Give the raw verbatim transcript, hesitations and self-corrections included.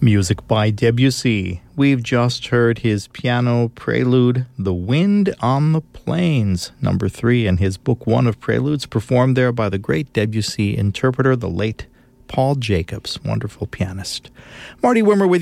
Music by Debussy. We've just heard his piano prelude, The Wind on the Plains, number three in his book one of preludes, performed there by the great Debussy interpreter, the late Paul Jacobs, wonderful pianist. Marty Wimmer with you.